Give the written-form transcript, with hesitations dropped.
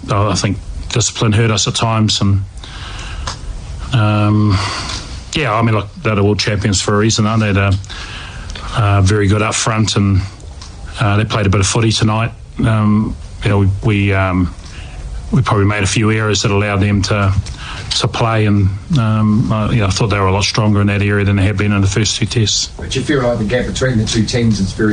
I think discipline hurt us at times, and look, they're the world champions for a reason, aren't they? They're very good up front, and they played a bit of footy tonight. We probably made a few errors that allowed them to play, and I thought they were a lot stronger in that area than they had been in the first two tests. But you feel like the gap between the two teams is very